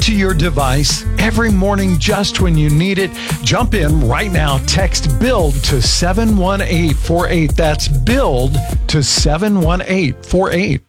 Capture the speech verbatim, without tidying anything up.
to your device every morning just when you need it. Jump in right now. Text BUILD to seven one eight four eight. That's BUILD to seven one eight four eight.